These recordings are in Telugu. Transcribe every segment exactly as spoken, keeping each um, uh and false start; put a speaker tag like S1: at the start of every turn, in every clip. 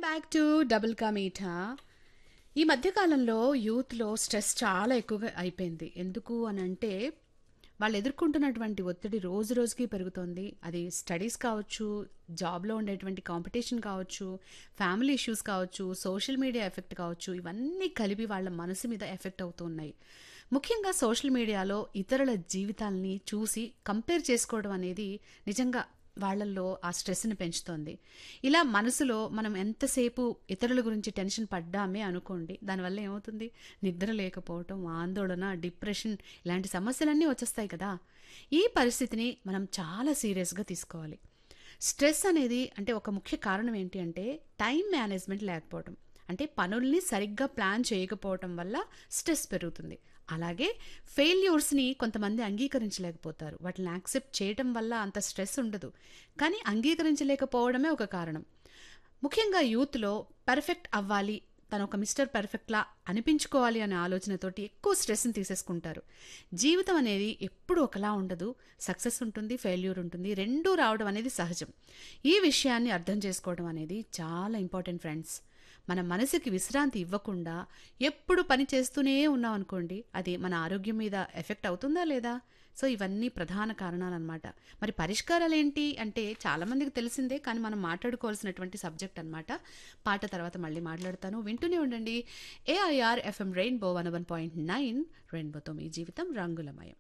S1: Back to double ka meetha. ఈ మధ్య కాలంలో యూత్‌లో స్ట్రెస్ చాలా ఎక్కువగా అయిపోయింది. ఎందుకు అనంటే, వాళ్ళు ఎదుర్కొంటున్నటువంటి ఒత్తిడి రోజు రోజుకి పెరుగుతోంది. అది స్టడీస్ కావచ్చు, జాబ్‌లో ఉండేటువంటి కాంపిటీషన్ కావచ్చు, ఫ్యామిలీ ఇష్యూస్ కావచ్చు, సోషల్ మీడియా ఎఫెక్ట్ కావచ్చు, ఇవన్నీ కలిపి వాళ్ళ మనసు మీద ఎఫెక్ట్ అవుతూ ఉన్నాయి. ముఖ్యంగా సోషల్ మీడియాలో ఇతరుల జీవితాల్ని చూసి కంపేర్ చేసుకోవడం అనేది నిజంగా వాళ్ళల్లో ఆ స్ట్రెస్‌ని పెంచుతోంది. ఇలా మనసులో మనం ఎంతసేపు ఇతరుల గురించి టెన్షన్ పడ్డామే అనుకోండి, దానివల్ల ఏమవుతుంది? నిద్ర లేకపోవటం, ఆందోళన, డిప్రెషన్ ఇలాంటి సమస్యలన్నీ వచ్చేస్తాయి కదా! ఈ పరిస్థితిని మనం చాలా సీరియస్‌గా తీసుకోవాలి. స్ట్రెస్ అనేది అంటే ఒక ముఖ్య కారణం ఏంటి అంటే టైం మేనేజ్‌మెంట్ లేకపోవడం. అంటే పనుల్ని సరిగ్గా ప్లాన్ చేయకపోవటం వల్ల స్ట్రెస్ పెరుగుతుంది. అలాగే ఫెయిల్యూర్స్‌ని కొంతమంది అంగీకరించలేకపోతారు. వాటిని యాక్సెప్ట్ చేయటం వల్ల అంత స్ట్రెస్ ఉండదు. కానీ అంగీకరించలేకపోవడమే ఒక కారణం. ముఖ్యంగా యూత్‌లో పర్ఫెక్ట్ అవ్వాలి, తనొక మిస్టర్ పర్ఫెక్ట్‌లా అనిపించుకోవాలి అనే ఆలోచనతోటి ఎక్కువ స్ట్రెస్‌ని తీసేసుకుంటారు. జీవితం అనేది ఎప్పుడూ ఒకలా ఉండదు. సక్సెస్ ఉంటుంది, ఫెయిల్యూర్ ఉంటుంది. రెండూ రావడం అనేది సహజం. ఈ విషయాన్ని అర్థం చేసుకోవడం అనేది చాలా ఇంపార్టెంట్ ఫ్రెండ్స్. మన మనసుకి విశ్రాంతి ఇవ్వకుండా ఎప్పుడు పని చేస్తూనే ఉన్నాం అనుకోండి, అది మన ఆరోగ్యం మీద ఎఫెక్ట్ అవుతుందా లేదా? సో ఇవన్నీ ప్రధాన కారణాలన్నమాట. మరి పరిష్కారాలేంటి అంటే చాలామందికి తెలిసిందే, కానీ మనం మాట్లాడుకోవాల్సినటువంటి సబ్జెక్ట్ అన్నమాట. పాట తర్వాత మళ్ళీ మాట్లాడతాను. వింటూనే ఉండండి. AIR FM rainbow one one point nine. రెయిన్బోతో మీ జీవితం రంగులమయం.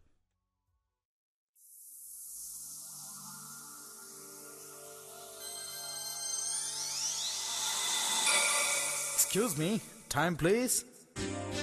S2: Excuse me, time please.